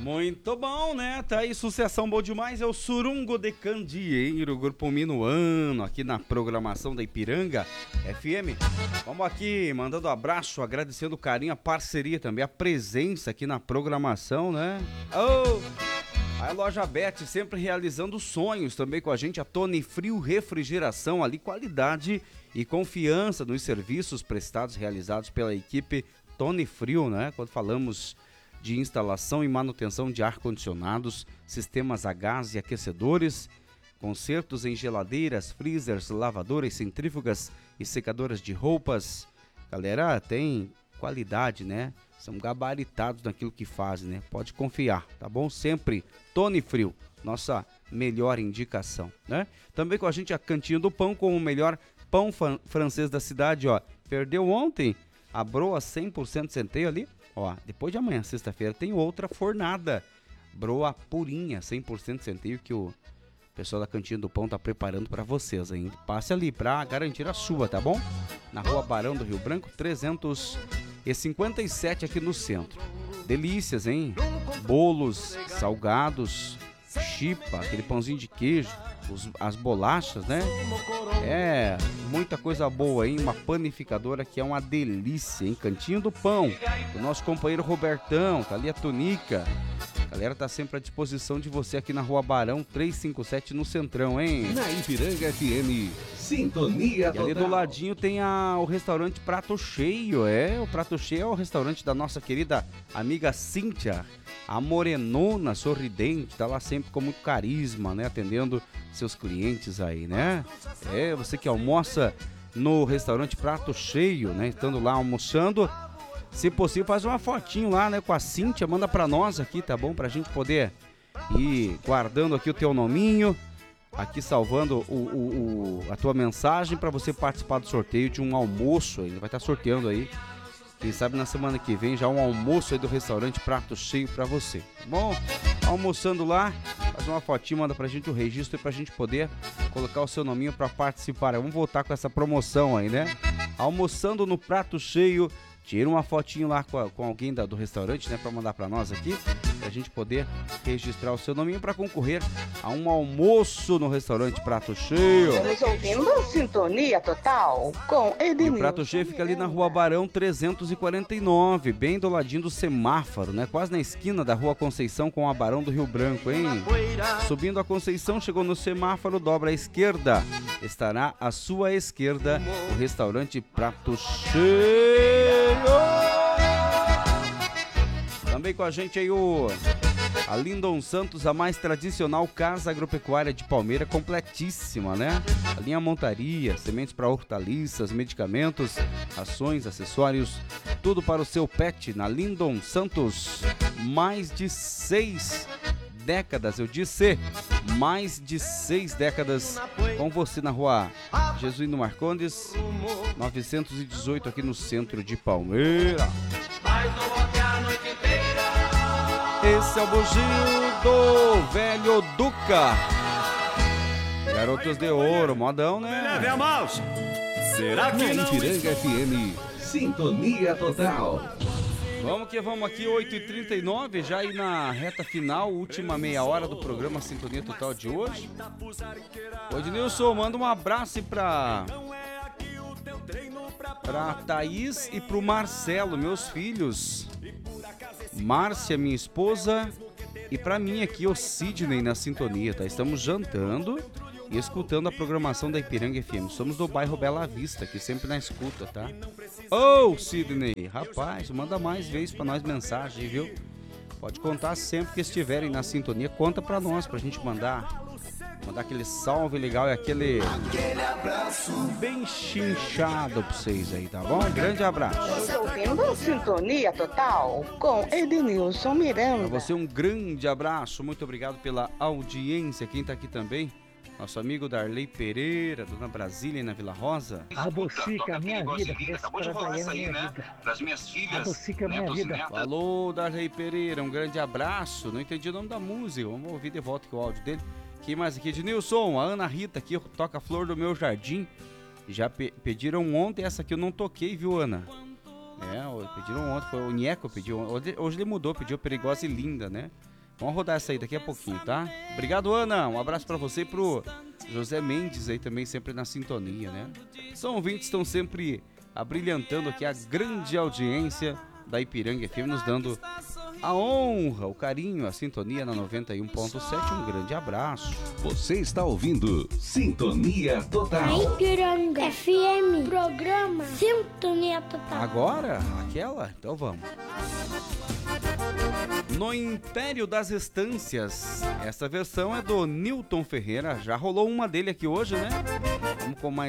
Muito bom, né? Tá aí, sucessão boa demais. É o Surungo de Candeeiro, grupo minuano, aqui na programação da Ipiranga FM. Vamos aqui, mandando abraço, agradecendo o carinho, a parceria também, a presença aqui na programação, né? A Loja Bet sempre realizando sonhos também com a gente, a Tony Frio Refrigeração, ali qualidade e confiança nos serviços prestados, realizados pela equipe Tony Frio, né? Quando falamos de instalação e manutenção de ar-condicionados, sistemas a gás e aquecedores, consertos em geladeiras, freezers, lavadoras, centrífugas e secadoras de roupas. Galera, tem qualidade, né? São gabaritados naquilo que fazem, né? Pode confiar, tá bom? Sempre Tony Frio, nossa melhor indicação, né? Também com a gente a Cantinho do Pão, com o melhor pão francês da cidade, ó. Perdeu ontem a broa 100% centeio ali. Ó, depois de amanhã, sexta-feira, tem outra fornada. Broa purinha, 100% centeio, que o pessoal da Cantinha do Pão tá preparando para vocês ainda. Passe ali para garantir a sua, tá bom? Na Rua Barão do Rio Branco, 357 aqui no centro. Delícias, hein? Bolos, salgados, chipa, aquele pãozinho de queijo, as bolachas, né? É, muita coisa boa, hein? Uma panificadora que é uma delícia, hein? Cantinho do Pão, do nosso companheiro Robertão, tá ali a Tunica. A galera tá sempre à disposição de você aqui na Rua Barão 357 no Centrão, hein? Na Ipiranga FM, sintonia total. E ali do ladinho tem o restaurante Prato Cheio, o Prato Cheio é o restaurante da nossa querida amiga Cíntia, a morenona sorridente, tá lá sempre com muito carisma, né? Atendendo seus clientes aí, né? Você que almoça no restaurante Prato Cheio, né? Estando lá almoçando, se possível faz uma fotinho lá, né? Com a Cíntia, manda pra nós aqui, tá bom? Pra gente poder ir guardando aqui o teu nominho, aqui salvando a tua mensagem pra você participar do sorteio de um almoço. Ele vai estar sorteando aí, quem sabe na semana que vem, já um almoço aí do restaurante Prato Cheio pra você, tá bom? Almoçando lá, faz uma fotinha, manda pra gente o registro pra gente poder colocar o seu nominho pra participar. Vamos voltar com essa promoção aí, né? Almoçando no Prato Cheio, tira uma fotinho lá com alguém do restaurante, né? Pra mandar pra nós aqui, pra gente poder registrar o seu nominho pra concorrer a um almoço no restaurante Prato Cheio. Estamos ouvindo Sintonia Total com Edenilson. E o Prato Cheio fica ali na Rua Barão 349, bem do ladinho do semáforo, né? Quase na esquina da Rua Conceição com a Barão do Rio Branco, hein? Subindo a Conceição, chegou no semáforo, dobra à esquerda. Estará à sua esquerda o restaurante Prato Cheio. Também com a gente aí a Lindon Santos, a mais tradicional casa agropecuária de Palmeira, completíssima, né? A linha montaria, sementes para hortaliças, medicamentos, rações, acessórios, tudo para o seu pet na Lindon Santos. Mais de 6 décadas, eu disse, mais de 6 décadas com você na Rua Jesuíno Marcondes, 918 aqui no centro de Palmeira. Esse é o bugio do velho Duca. Garotos de Ouro, modão, né? Será que na Ipiranga FM, sintonia total. Vamos que vamos aqui, 8h39, já aí na reta final, última meia hora do programa Sintonia Total de hoje. Ô Ednilson, manda um abraço pra Thaís e pro Marcelo, meus filhos. Márcia, minha esposa, e pra mim aqui, o Sidney na sintonia, tá? Estamos jantando e escutando a programação da Ipiranga FM. Somos do bairro Bela Vista, aqui sempre na escuta, tá? Ô, Sidney, rapaz, manda mais vezes pra nós mensagem, viu? Pode contar sempre que estiverem na sintonia, conta pra nós, pra gente mandar aquele salve legal e aquele abraço bem chinchado pra vocês aí, tá bom? Grande abraço. Estamos ouvindo Sintonia Total com Edenilson Miranda. Pra você um grande abraço, muito obrigado pela audiência. Quem tá aqui também, nosso amigo Darley Pereira, Dona Brasília na Vila Rosa. A Bocica, minha vida. Acabou de rolar essa aí, né? Das minhas filhas. A Bocica, minha vida. Falou, Darley Pereira, um grande abraço. Não entendi o nome da música, vamos ouvir de volta aqui o áudio dele. Quem mais aqui? Ednilson, a Ana Rita aqui, toca Flor do Meu Jardim. Já pediram ontem, essa aqui eu não toquei, viu, Ana? Pediram ontem, foi o Nheco pediu. Hoje ele mudou, pediu Perigosa e Linda, né? Vamos rodar essa aí daqui a pouquinho, tá? Obrigado, Ana. Um abraço pra você e pro José Mendes aí também, sempre na sintonia, né? São ouvintes que estão sempre abrilhantando aqui a grande audiência da Ipiranga FM, nos dando a honra, o carinho, a sintonia na 91.7. Um grande abraço. Você está ouvindo Sintonia Total. Ipiranga FM, programa Sintonia Total. Agora? Aquela? Então vamos. No Império das Estâncias. Essa versão é do Newton Ferreira. Já rolou uma dele aqui hoje, né? Vamos com mais